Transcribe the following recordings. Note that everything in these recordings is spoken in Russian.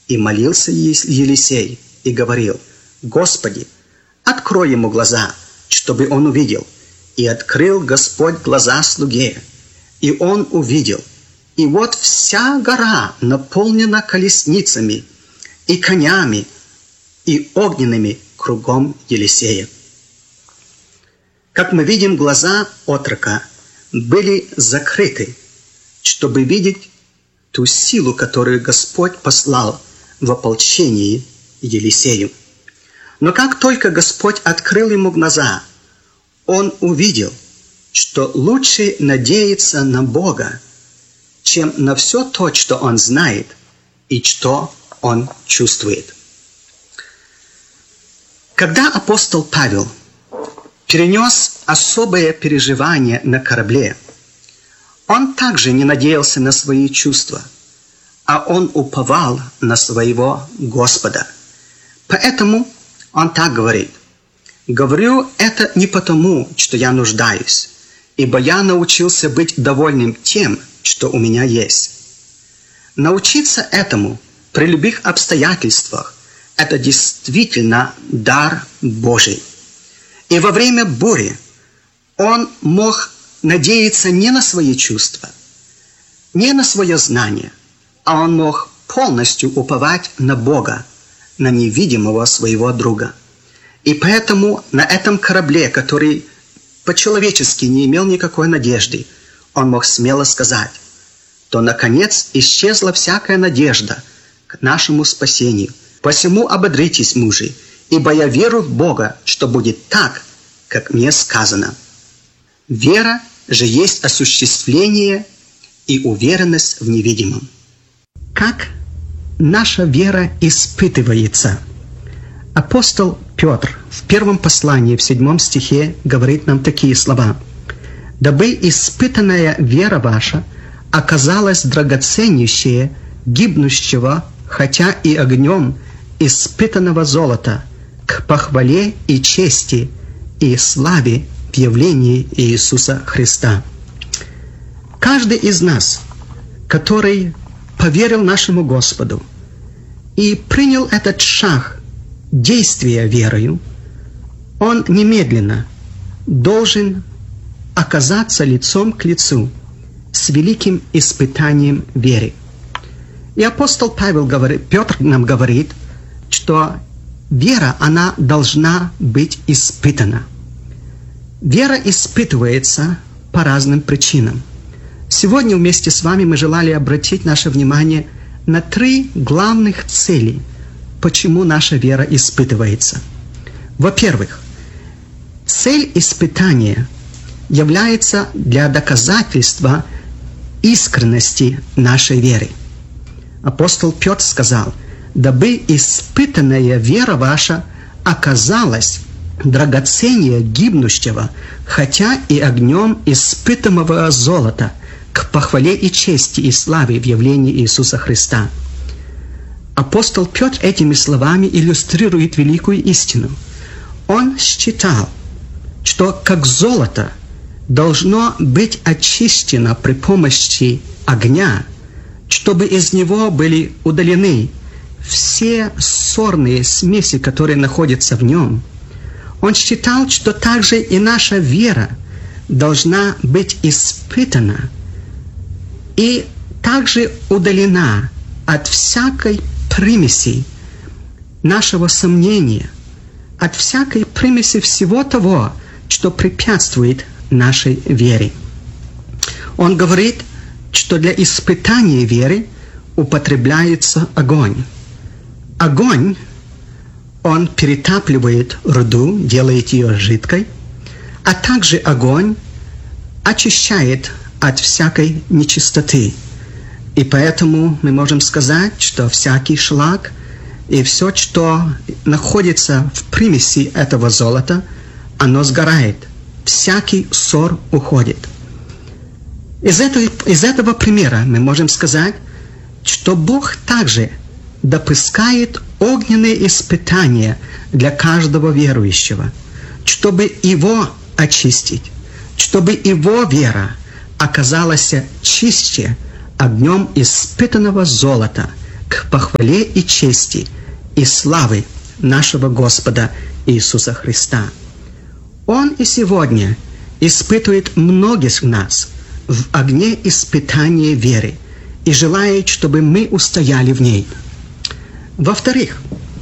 И молился Елисей и говорил: «Господи, открой ему глаза, чтобы он увидел». И открыл Господь глаза слуге, и он увидел. И вот вся гора наполнена колесницами и конями и огненными кругом Елисея. Как мы видим, глаза отрока были закрыты, чтобы видеть ту силу, которую Господь послал в ополчении Елисею. Но как только Господь открыл ему глаза, он увидел, что лучше надеяться на Бога, чем на все то, что он знает и что он чувствует. Когда апостол Павел перенес особое переживание на корабле, он также не надеялся на свои чувства, а он уповал на своего Господа. Поэтому он так говорит: «Говорю это не потому, что я нуждаюсь, ибо я научился быть довольным тем, что у меня есть». Научиться этому при любых обстоятельствах – это действительно дар Божий. И во время бури он мог надеяться не на свои чувства, не на свое знание, а он мог полностью уповать на Бога, на невидимого своего друга. И поэтому на этом корабле, который по-человечески не имел никакой надежды, он мог смело сказать: «То, наконец, исчезла всякая надежда к нашему спасению. Посему ободритесь, мужи, ибо я верю в Бога, что будет так, как мне сказано». Вера же есть осуществление и уверенность в невидимом. Как наша вера испытывается? Апостол Петр в первом послании, в 7 стихе, говорит нам такие слова: «Дабы испытанная вера ваша оказалась драгоценнейшее гибнущего, хотя и огнем, испытанного золота, к похвале и чести и славе в явлении Иисуса Христа». Каждый из нас, который поверил нашему Господу и принял этот шаг действия верою, он немедленно должен оказаться лицом к лицу с великим испытанием веры. И апостол Петр нам говорит, что вера, она должна быть испытана. Вера испытывается по разным причинам. Сегодня вместе с вами мы желали обратить наше внимание на 3 главных цели, почему наша вера испытывается. Во-первых, цель испытания является для доказательства искренности нашей веры. Апостол Петр сказал: «Дабы испытанная вера ваша оказалась драгоценнее гибнущего, хотя и огнем испытываемого золота, к похвале и чести и славе в явлении Иисуса Христа». Апостол Петр этими словами иллюстрирует великую истину. Он считал, что как золото должно быть очищено при помощи огня, чтобы из него были удалены все ссорные смеси, которые находятся в нем. Он считал, что также и наша вера должна быть испытана и также удалена от всякой примеси нашего сомнения, от всякой примеси всего того, что препятствует нашей вере. Он говорит, что для испытания веры употребляется огонь. Огонь, он перетапливает руду, делает ее жидкой, а также огонь очищает от всякой нечистоты. И поэтому мы можем сказать, что всякий шлак и все, что находится в примеси этого золота, оно сгорает. Всякий ссор уходит. Из этого примера мы можем сказать, что Бог также допускает огненные испытания для каждого верующего, чтобы его очистить, чтобы его вера оказалась чище огнем испытанного золота, к похвале и чести и славы нашего Господа Иисуса Христа. Он и сегодня испытывает многих нас в огне испытания веры и желает, чтобы мы устояли в ней. Во-вторых,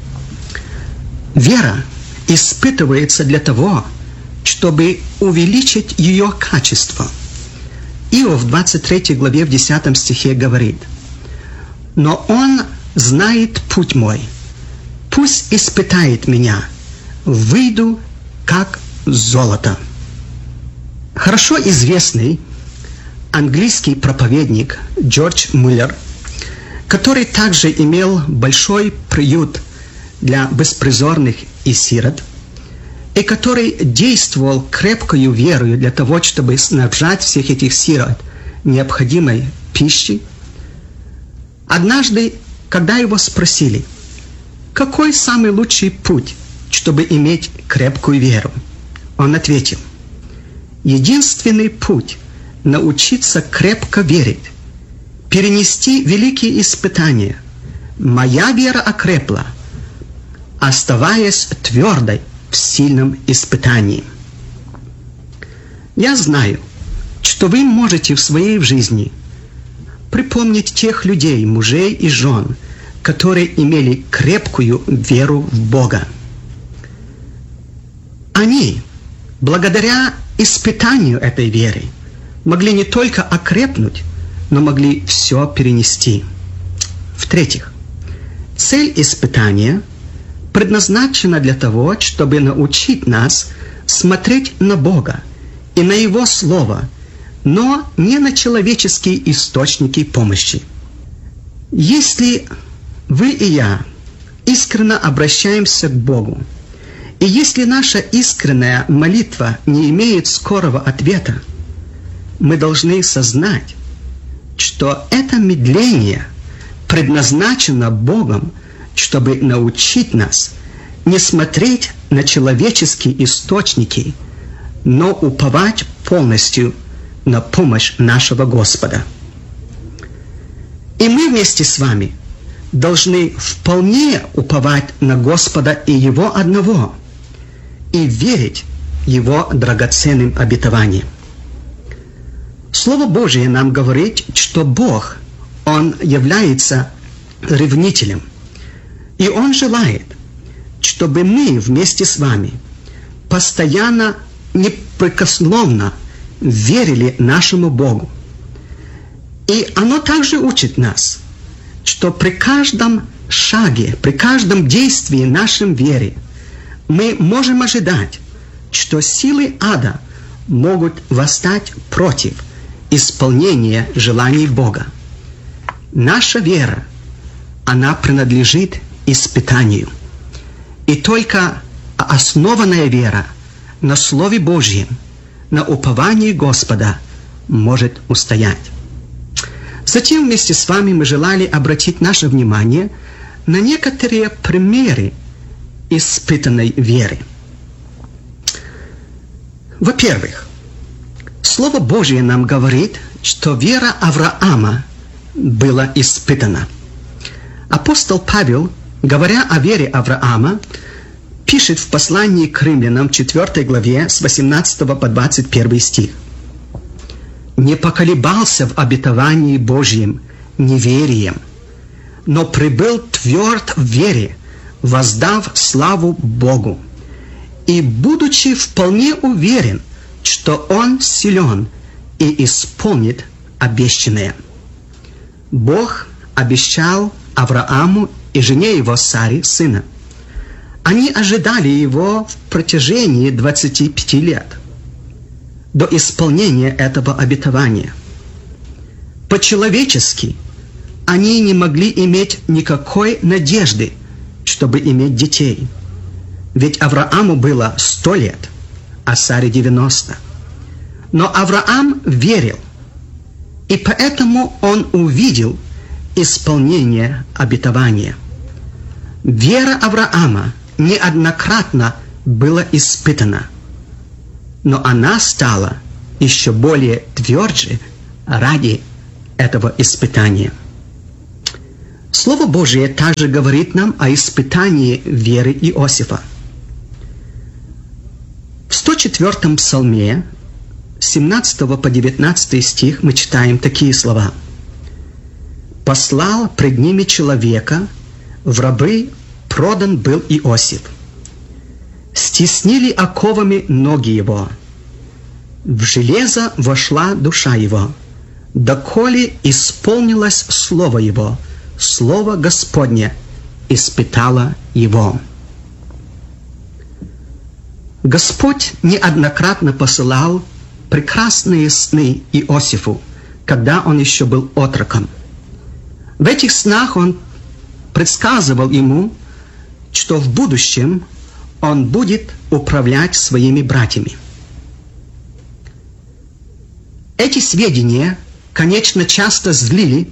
вера испытывается для того, чтобы увеличить ее качество. Иов в 23 главе в 10 стихе говорит: «Но он знает путь мой, пусть испытает меня, выйду как золото». Хорошо известный английский проповедник Джордж Мюллер, который также имел большой приют для беспризорных и сирот, и который действовал крепкою верою для того, чтобы снабжать всех этих сирот необходимой пищей, однажды, когда его спросили, какой самый лучший путь, чтобы иметь крепкую веру, он ответил: единственный путь научиться крепко верить, перенести великие испытания. Моя вера окрепла, оставаясь твердой в сильном испытании. Я знаю, что вы можете в своей жизни припомнить тех людей, мужей и жен, которые имели крепкую веру в Бога. Они, благодаря испытанию этой веры, могли не только окрепнуть, но могли все перенести. В-третьих, цель испытания предназначена для того, чтобы научить нас смотреть на Бога и на Его Слово, но не на человеческие источники помощи. Если вы и я искренне обращаемся к Богу, и если наша искренняя молитва не имеет скорого ответа, мы должны сознать, что это медление предназначено Богом, чтобы научить нас не смотреть на человеческие источники, но уповать полностью на помощь нашего Господа. И мы вместе с вами должны вполне уповать на Господа и Его одного, и верить Его драгоценным обетованиям. Слово Божие нам говорит, что Бог, Он является ревнителем, и Он желает, чтобы мы вместе с вами постоянно, непрекословно верили нашему Богу. И оно также учит нас, что при каждом шаге, при каждом действии нашей веры мы можем ожидать, что силы ада могут восстать против исполнения желаний Бога. Наша вера, она принадлежит испытанию. И только основанная вера на Слове Божьем, на уповании Господа может устоять. Затем вместе с вами мы желали обратить наше внимание на некоторые примеры испытанной веры. Во-первых, Слово Божие нам говорит, что вера Авраама была испытана. Апостол Павел, говоря о вере Авраама, пишет в послании к римлянам 4 главе с 18 по 21 стих: «Не поколебался в обетовании Божьем неверием, но пребыл тверд в вере, воздав славу Богу, и, будучи вполне уверен, что Он силен и исполнит обещанное». Бог обещал Аврааму и жене его Саре сына. Они ожидали его в протяжении 25 лет до исполнения этого обетования. По-человечески они не могли иметь никакой надежды, чтобы иметь детей. Ведь Аврааму было 100 лет, а Саре 90. Но Авраам верил, и поэтому он увидел исполнение обетования. Вера Авраама неоднократно была испытана, но она стала еще более тверже ради этого испытания. Слово Божие также говорит нам о испытании веры Иосифа. В 104-м псалме, с 17 по 19 стих, мы читаем такие слова. «Послал пред ними человека, в рабы продан был Иосиф. Стеснили оковами ноги его. В железо вошла душа его, доколе исполнилось слово его, слово Господне испытало его». Господь неоднократно посылал прекрасные сны Иосифу, когда он еще был отроком. В этих снах он предсказывал ему, что в будущем он будет управлять своими братьями. Эти сведения, конечно, часто злили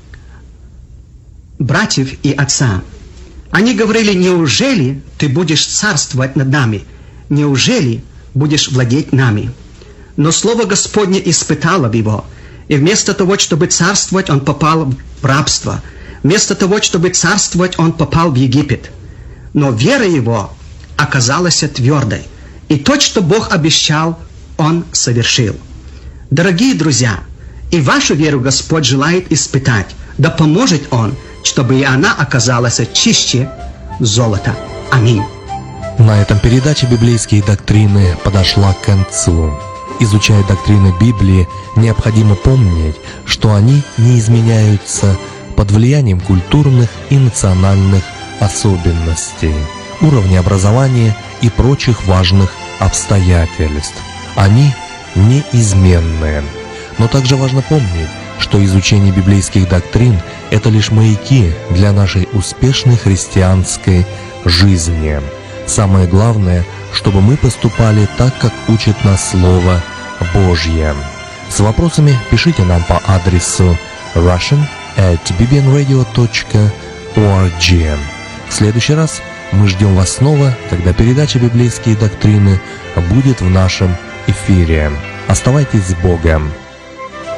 братьев и отца. Они говорили: неужели ты будешь царствовать над нами? Неужели будешь владеть нами? Но слово Господне испытало его, и вместо того, чтобы царствовать, он попал в рабство. Вместо того, чтобы царствовать, он попал в Египет. Но вера его оказалась твердой, и то, что Бог обещал, он совершил. Дорогие друзья, и вашу веру Господь желает испытать, да поможет Он, чтобы и она оказалась чище золота. Аминь. На этом передача «Библейские доктрины» подошла к концу. Изучая доктрины Библии, необходимо помнить, что они не изменяются под влиянием культурных и национальных особенностей, уровня образования и прочих важных обстоятельств. Они неизменны. Но также важно помнить, что изучение библейских доктрин – это лишь маяки для нашей успешной христианской жизни. Самое главное, чтобы мы поступали так, как учит нас Слово Божье. С вопросами пишите нам по адресу russian@bbnradio.org. В следующий раз мы ждем вас снова, когда передача «Библейские доктрины» будет в нашем эфире. Оставайтесь с Богом!